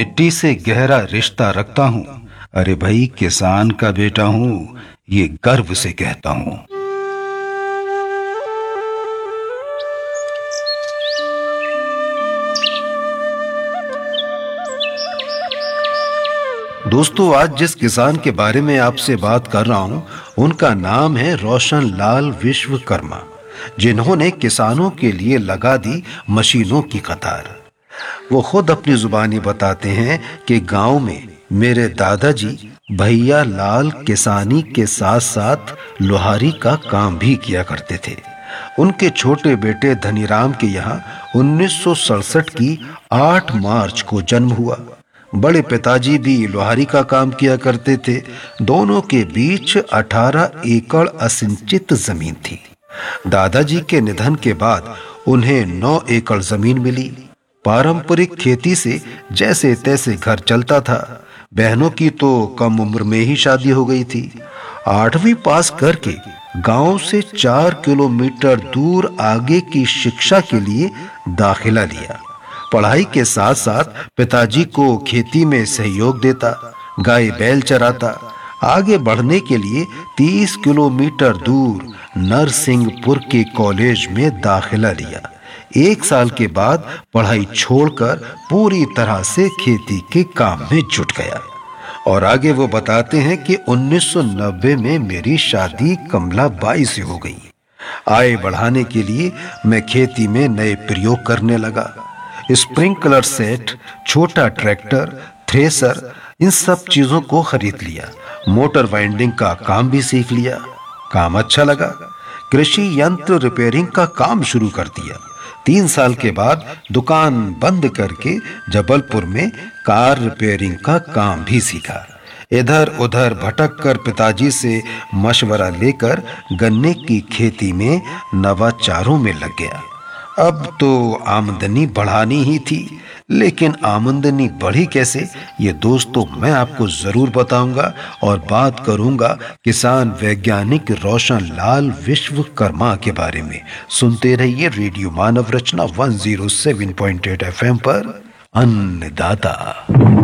मिट्टी से गहरा रिश्ता रखता हूँ। अरे भाई, किसान का बेटा हूँ, ये गर्व से कहता हूँ। दोस्तों, आज जिस किसान के बारे में आपसे बात कर रहा हूं, उनका नाम है रोशन लाल विश्वकर्मा, जिन्होंने किसानों के लिए लगा दी मशीनों की कतार। वो खुद अपनी जुबानी बताते हैं कि गांव में मेरे दादाजी भैया लाल किसानी के साथ साथ लोहारी का काम भी किया करते थे। उनके छोटे बेटे धनीराम के यहाँ 1967 की 8 मार्च को जन्म हुआ। बड़े पिताजी भी लोहारी का काम किया करते थे। दोनों के बीच 18 एकड़ असिंचित जमीन थी। दादाजी के निधन के बाद उन्हें 9 एकड़ जमीन मिली। पारंपरिक खेती से जैसे तैसे घर चलता था। बहनों की तो कम उम्र में ही शादी हो गई थी। 8वीं पास करके गांव से 4 किलोमीटर दूर आगे की शिक्षा के लिए दाखिला लिया। पढ़ाई के साथ साथ पिताजी को खेती में सहयोग देता, गाय बैल चराता। आगे बढ़ने के लिए 30 किलोमीटर दूर नरसिंहपुर के कॉलेज में दाखिला लिया। 1 साल के बाद पढ़ाई छोड़कर पूरी तरह से खेती के काम में जुट गया। और आगे वो बताते हैं कि 1990 में मेरी शादी कमला बाई से हो गई। आय बढ़ाने के लिए मैं खेती में नए प्रयोग करने लगा। स्प्रिंकलर सेट, छोटा ट्रैक्टर, थ्रेसर, इन सब चीजों को खरीद लिया। मोटर वाइंडिंग का काम भी सीख लिया। काम अच्छा लगा। कृषि यंत्र रिपेयरिंग का काम शुरू कर दिया। 3 साल के बाद दुकान बंद करके जबलपुर में कार रिपेयरिंग का काम भी सीखा। इधर उधर भटक कर पिताजी से मशवरा लेकर गन्ने की खेती में नवाचारों में लग गया। अब तो आमदनी बढ़ानी ही थी, लेकिन आमदनी बढ़ी कैसे, ये दोस्तों मैं आपको जरूर बताऊंगा। और बात करूंगा किसान वैज्ञानिक रोशन लाल विश्वकर्मा के बारे में। सुनते रहिए रेडियो मानव रचना 107.8 FM पर, अन्नदाता।